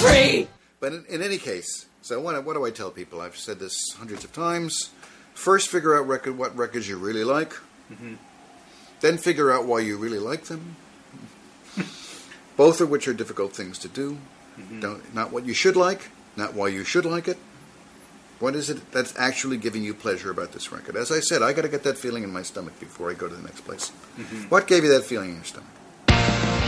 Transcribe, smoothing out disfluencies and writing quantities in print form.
country. But in any case, so what do I tell people? I've said this hundreds of times. First, figure out what records you really like. Mm-hmm. Then figure out why you really like them. Both of which are difficult things to do. Mm-hmm. Not what you should like, not why you should like it. What is it that's actually giving you pleasure about this record? As I said, I got to get that feeling in my stomach before I go to the next place. Mm-hmm. What gave you that feeling in your stomach?